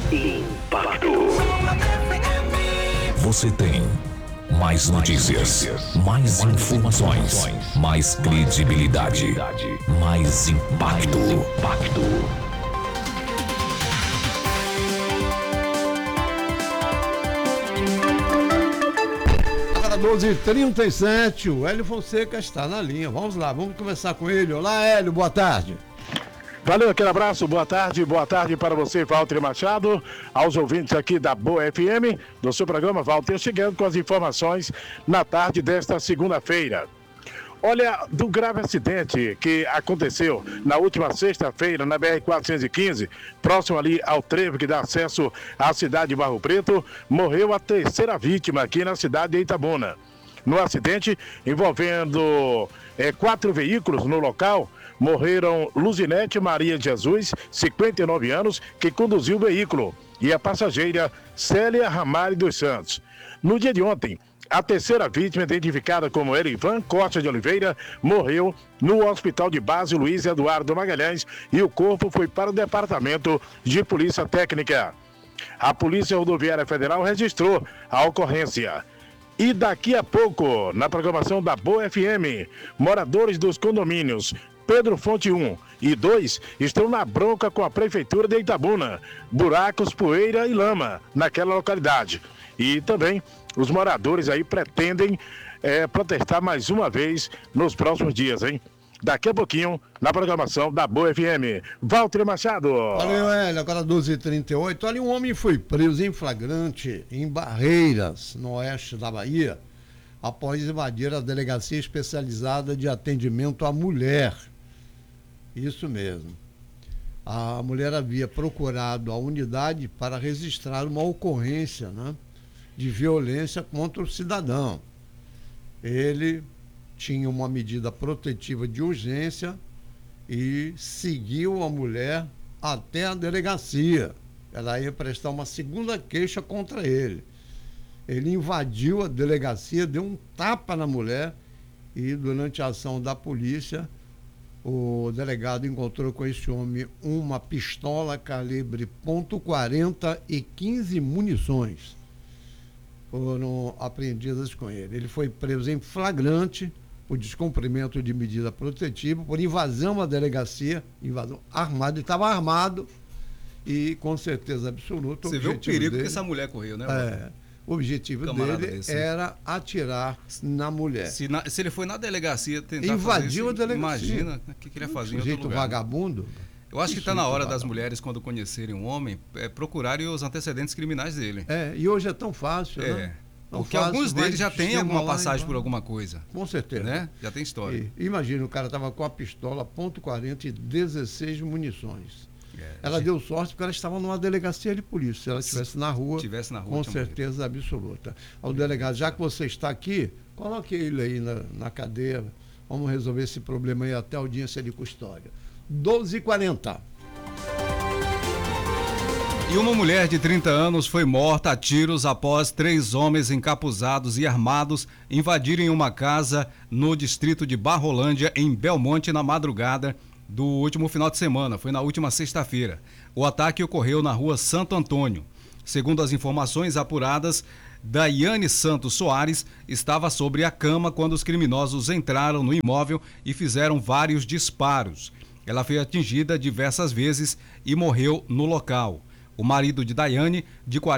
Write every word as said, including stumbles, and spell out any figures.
Impacto. Você tem mais notícias, mais informações, mais credibilidade, mais impacto. doze e trinta e sete, o Hélio Fonseca está na linha. Vamos lá, vamos conversar com ele. Olá, Hélio, boa tarde. Valeu, aquele abraço, boa tarde, boa tarde para você, Walter Machado, aos ouvintes aqui da Boa F M, do seu programa Walter, chegando com as informações na tarde desta segunda-feira. Olha, do grave acidente que aconteceu na última sexta-feira na B R quatrocentos e quinze, próximo ali ao trevo que dá acesso à cidade de Barro Preto, morreu a terceira vítima aqui na cidade de Itabuna. No acidente envolvendo é, quatro veículos no local, morreram Luzinete Maria de Jesus, cinquenta e nove anos, que conduziu o veículo, e a passageira Célia Ramalho dos Santos. No dia de ontem, a terceira vítima, identificada como Erivan Costa de Oliveira, morreu no Hospital de Base Luiz Eduardo Magalhães e o corpo foi para o Departamento de Polícia Técnica. A Polícia Rodoviária Federal registrou a ocorrência. E daqui a pouco, na programação da Boa F M, moradores dos condomínios Pedro Fonte um e dois estão na bronca com a Prefeitura de Itabuna. Buracos, poeira e lama naquela localidade. E também os moradores aí pretendem é, protestar mais uma vez nos próximos dias, hein? Daqui a pouquinho, na programação da Boa F M. Walter Machado. Valeu, Hélio. Agora doze e trinta e oito. Olha, um homem foi preso em flagrante em Barreiras, no oeste da Bahia, após invadir a delegacia especializada de atendimento à mulher. Isso mesmo. A mulher havia procurado a unidade para registrar uma ocorrência, né, de violência contra o cidadão. Ele tinha uma medida protetiva de urgência e seguiu a mulher até a delegacia. Ela ia prestar uma segunda queixa contra ele. Ele invadiu a delegacia, deu um tapa na mulher e, durante a ação da polícia, o delegado encontrou com esse homem uma pistola calibre ponto quarenta e quinze munições. Foram apreendidas com ele. Ele foi preso em flagrante por descumprimento de medida protetiva, por invasão à delegacia, invasão armado, ele estava armado e, com certeza absoluta, você vê o perigo dele, que essa mulher correu, né? É, o objetivo dele desse. era atirar na mulher. Se, na, se ele foi na delegacia tentar invadiu fazer isso, a delegacia. Imagina o que, que ele ia fazer em outro jeito lugar. Vagabundo. Eu acho que está na hora das mulheres, quando conhecerem um homem, é, procurarem os antecedentes criminais dele. É, e hoje é tão fácil, é. né? Tão Porque fácil, alguns deles já têm alguma passagem e... por alguma coisa. Com certeza. Né? Já tem história. E, imagina, o cara estava com a pistola ponto quarenta e dezesseis munições. É, ela gente... deu sorte porque ela estava numa delegacia de polícia. Se ela estivesse na rua, tivesse na rua, com certeza absoluta. Ao delegado, já que você está aqui, coloque ele aí na, na cadeira. Vamos resolver esse problema aí até a audiência de custódia. doze e quarenta. E uma mulher de trinta anos foi morta a tiros após três homens encapuzados e armados invadirem uma casa no distrito de Barrolândia, em Belmonte, na madrugada do último final de semana. Foi na última sexta-feira. O ataque ocorreu na rua Santo Antônio. Segundo as informações apuradas, Daiane Santos Soares estava sobre a cama quando os criminosos entraram no imóvel e fizeram vários disparos. Ela foi atingida diversas vezes e morreu no local. O marido de Daiane, de quarenta